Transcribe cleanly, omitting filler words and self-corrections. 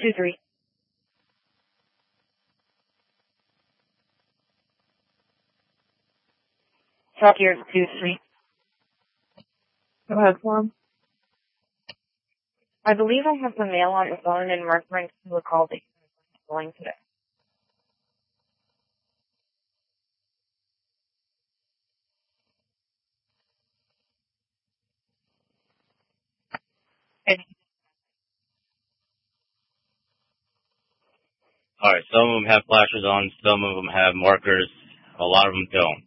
223. Talk here 23. Go ahead, Plum. I believe I have the mail on the phone in reference to a call that you're calling today. Alright, some of them have flashers on, some of them have markers, a lot of them don't.